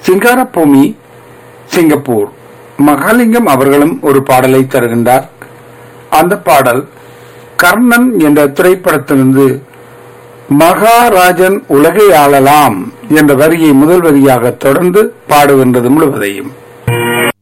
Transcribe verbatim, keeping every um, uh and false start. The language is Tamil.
சிங்காரபூமி சிங்கப்பூர் மகாலிங்கம் அவர்களும் ஒரு பாடலை தருகின்றார். அந்த பாடல் கர்ணன் என்ற திரைப்படத்திலிருந்து மகாராஜன் உலகை ஆளலாம் என்ற வரியை முதல் வரியாக தொடர்ந்து பாடுகின்றது முழுவதையும்.